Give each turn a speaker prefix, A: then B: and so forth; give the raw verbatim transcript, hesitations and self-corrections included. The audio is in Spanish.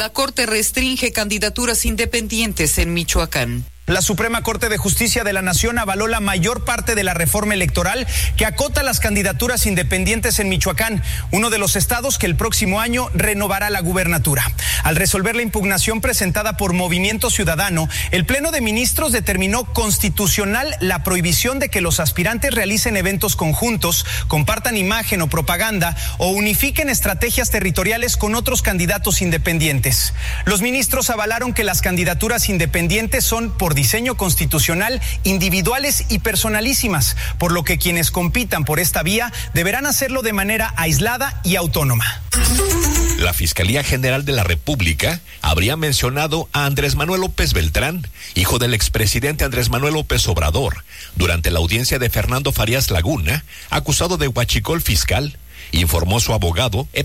A: La Corte restringe candidaturas independientes en Michoacán.
B: La Suprema Corte de Justicia de la Nación avaló la mayor parte de la reforma electoral que acota las candidaturas independientes en Michoacán, uno de los estados que el próximo año renovará la gubernatura. Al resolver la impugnación presentada por Movimiento Ciudadano, el Pleno de Ministros determinó constitucional la prohibición de que los aspirantes realicen eventos conjuntos, compartan imagen o propaganda o unifiquen estrategias territoriales con otros candidatos independientes. Los ministros avalaron que las candidaturas independientes son por diseño constitucional, individuales y personalísimas, por lo que quienes compitan por esta vía deberán hacerlo de manera aislada y autónoma.
C: La Fiscalía General de la República habría mencionado a Andrés Manuel López Beltrán, hijo del expresidente Andrés Manuel López Obrador, durante la audiencia de Fernando Farías Laguna, acusado de huachicol fiscal, informó su abogado